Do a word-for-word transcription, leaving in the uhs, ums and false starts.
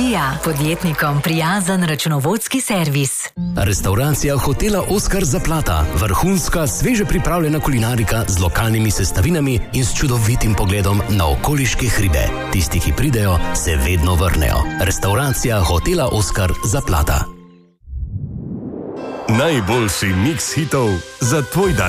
Dia, podjetnikom prijazen računovodski servis. Restauracija hotela Oskar Zaplata, vrhunska, sveže pripravljena kulinarika z lokalnimi sestavinami in s čudovitim pogledom na okoliške hribe. Tisti, ki pridejo, se vedno vrnejo. Restauracija hotela Oskar Zaplata. Najboljši miks hitov za tvoj dan.